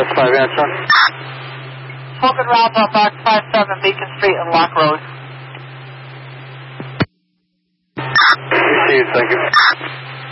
5 answer. Spoken Rob on box 57 Beacon Street and Lock Road. Received, thank you.